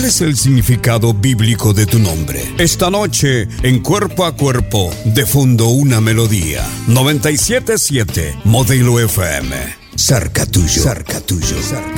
es el significado bíblico de tu nombre? Esta noche, en Cuerpo a Cuerpo, de fondo una melodía. 97.7 Modelo FM. Cerca tuyo. Cerca tuyo.